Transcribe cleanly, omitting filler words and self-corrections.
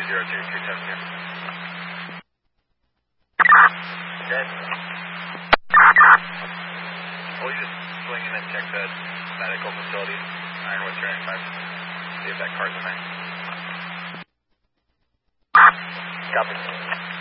0237 here. Dead. Will you just swing in and check the medical facilities, Ironwood 395, see if that car's in there? Copy.